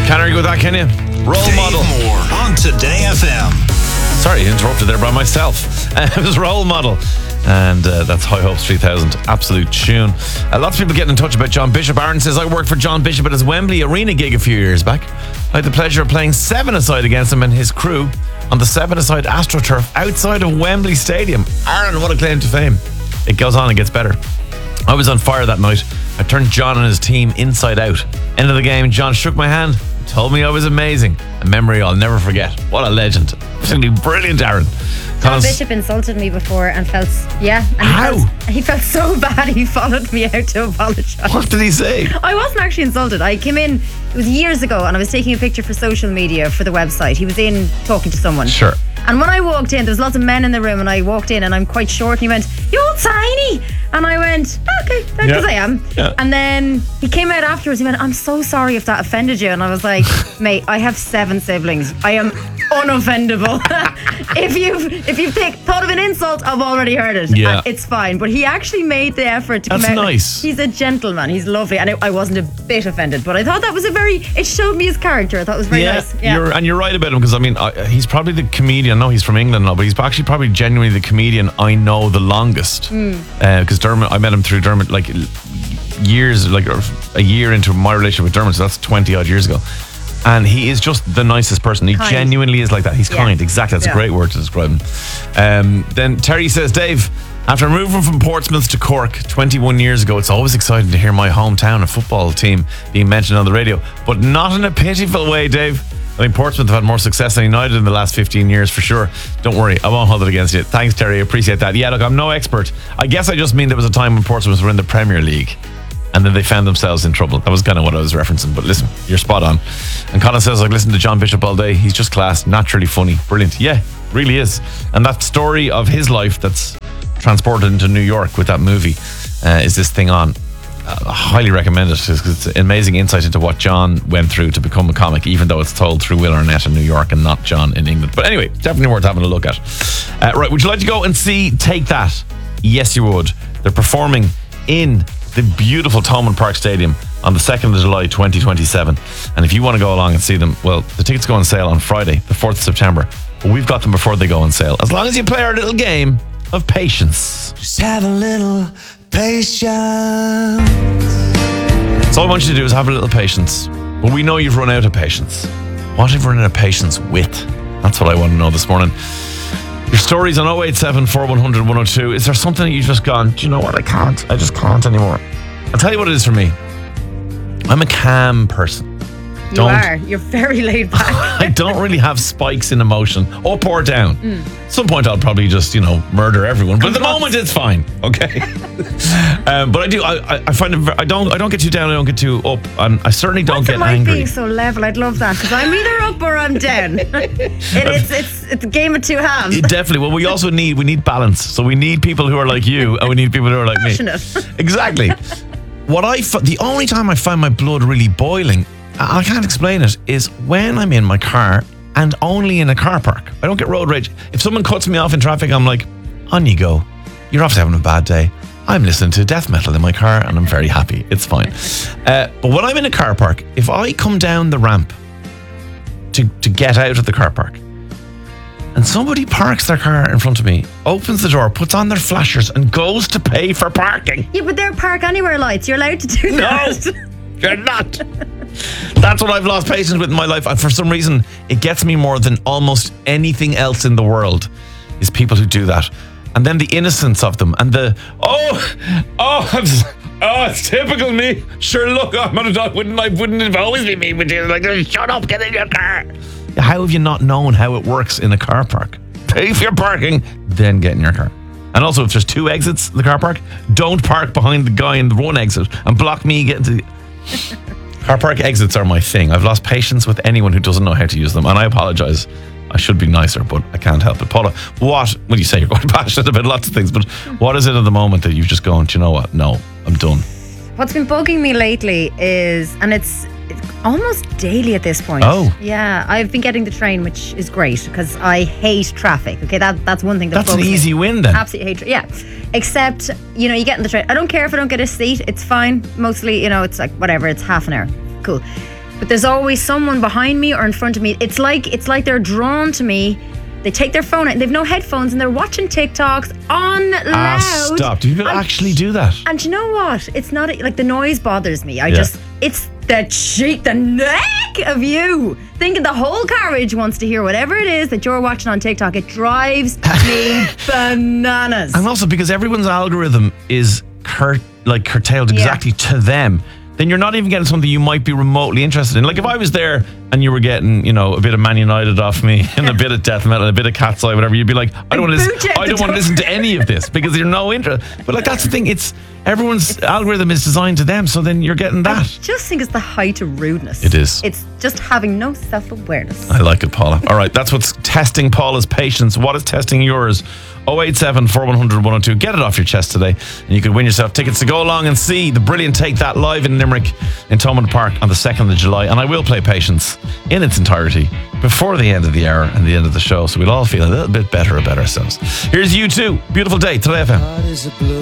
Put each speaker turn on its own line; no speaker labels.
Can't argue with that, can you? Role
Dave
model.
Moore on Today FM.
Sorry, interrupted there by myself. It was Role Model. And that's High Hopes 3000. Absolute tune. Lots of people getting in touch about John Bishop. Aaron says, I worked for John Bishop at his Wembley Arena gig a few years back. I had the pleasure of playing 7-a-side against him and his crew on the 7-a-side AstroTurf outside of Wembley Stadium. Aaron, what a claim to fame. It goes on and gets better. I was on fire that night. I turned John and his team inside out. End of the game, John shook my hand, told me I was amazing. A memory I'll never forget. What a legend. Absolutely brilliant, Aaron.
John Bishop insulted me before and felt, he felt so bad he followed me out to apologise.
What did he say?
I wasn't actually insulted. I came in, it was years ago, and I was taking a picture for social media for the website. He was in talking to someone.
Sure.
And when I walked in, there was lots of men in the room, and I walked in and I'm quite short, and he went, "You're tiny." And I went, "Okay, because I am."
Yeah.
And then he came out afterwards, he went, "I'm so sorry if that offended you." And I was like, "Mate, I have 7 siblings. I am unoffendable." If you've thought of an insult, I've already heard it.
Yeah.
It's fine. But he actually made the effort to
That's
come out.
nice.
He's a gentleman. He's lovely. And I wasn't a bit offended, but I thought that was it showed me his character. I thought it was very nice. Yeah.
You're right about him, because I mean, he's probably the comedian. No, he's from England now, but he's actually probably genuinely the comedian I know the longest. Because Dermot, I met him through Dermot like years, like a year into my relationship with Dermot, so that's 20 odd years ago. And he is just the nicest person. He genuinely is like that. He's kind. Exactly. That's a great word to describe him. Then Terry says, Dave, after moving from Portsmouth to Cork 21 years ago, it's always exciting to hear my hometown and football team being mentioned on the radio, but not in a pitiful way, Dave. I think Portsmouth have had more success than United in the last 15 years for sure. Don't worry, I won't hold it against you. Thanks, Terry. I appreciate that. Yeah, look, I'm no expert. I guess I just mean there was a time when Portsmouth were in the Premier League and then they found themselves in trouble. That was kind of what I was referencing. But listen, you're spot on. And Colin says, I've listened to John Bishop all day. He's just class, naturally funny, brilliant. Yeah, really is. And that story of his life that's transported into New York with that movie is this thing on. I highly recommend it, because it's an amazing insight into what John went through to become a comic, even though it's told through Will Arnett in New York and not John in England. But anyway, definitely worth having a look at. Right, would you like to go and see Take That? Yes, you would. They're performing in the beautiful Thomond Park Stadium on the 2nd of July 2027. And if you want to go along and see them, well, the tickets go on sale on Friday, the 4th of September. But we've got them before they go on sale, as long as you play our little game of patience.
Just have a little patience.
So all I want you to do is have a little patience. But we know you've run out of patience. What have you run out of patience with? That's what I want to know this morning. Your stories on 087 4100 102. Is there something that you've just gone, do you know what, I just can't anymore? I'll tell you what it is for me. I'm a calm person.
You're very laid back.
I don't really have spikes in emotion, up or down. At some point I'll probably just, murder everyone. But at the moment it's fine, okay? But I do. I find it. I don't get too down. I don't get too up, and I certainly don't get angry.
Being so level, I'd love that, because I'm either up or I'm down. It's a game of two halves.
Definitely. Well, we also need balance. So we need people who are like you, and we need people who are like me. Exactly. The only time I find my blood really boiling, I can't explain it, is when I'm in my car and only in a car park. I don't get road rage. If someone cuts me off in traffic, I'm like, on you go. You're obviously having a bad day. I'm listening to death metal in my car and I'm very happy. It's fine. But when I'm in a car park, if I come down the ramp to get out of the car park and somebody parks their car in front of me, opens the door, puts on their flashers and goes to pay for parking.
Yeah, but they're park anywhere lights. You're allowed to do that.
No, you're not. That's what I've lost patience with in my life. And for some reason, it gets me more than almost anything else in the world, is people who do that. And then the innocence of them and the, it's typical me. Sure, look, I'm on a dog. Wouldn't it always be me? Would you like, shut up, get in your car. How have you not known how it works in a car park? Pay for your parking, then get in your car. And also, if there's 2 exits in the car park, don't park behind the guy in the one exit and block me getting to the... Car park exits are my thing. I've lost patience with anyone who doesn't know how to use them, and I apologise. I should be nicer, but I can't help it. Paula, you say you're quite passionate about lots of things, but what is it at the moment that you've just gone, do you know what? No, I'm done.
What's been bugging me lately is, and it's almost daily at this point.
Oh.
Yeah, I've been getting the train, which is great, because I hate traffic. Okay, that's one thing
that's an easy win then.
Absolutely hate traffic. Yeah. Except, you get in the train. I don't care if I don't get a seat. It's fine. Mostly, it's like, whatever, it's half an hour. Cool. but there's always someone behind me or in front of me. It's like they're drawn to me. They take their phone out and they've no headphones and they're watching TikToks on loud.
Stop. Do people actually do that?
And you know what? It's not like the noise bothers me. It's the cheek, the neck of you thinking the whole carriage wants to hear whatever it is that you're watching on TikTok. It drives me bananas.
And also because everyone's algorithm is curtailed exactly to them, then you're not even getting something you might be remotely interested in. Like if I was there and you were getting, a bit of Man United off me and a bit of death metal, a bit of Cat's Eye, whatever, you'd be like, I don't want to listen to any of this because you're no interest. But like that's the thing, everyone's algorithm is designed to them, so then you're getting that.
I just think it's the height of rudeness.
It is.
It's just having no self-awareness.
I like it, Paula. All right, that's what's testing Paula's patience. What is testing yours? 087 4100 102. Get it off your chest today, and you could win yourself tickets to go along and see the brilliant Take That live in Limerick in Thomond Park on the 2nd of July. And I will play Patience in its entirety before the end of the hour and the end of the show, so we'll all feel a little bit better about ourselves. Here's U2. Beautiful day. Today FM.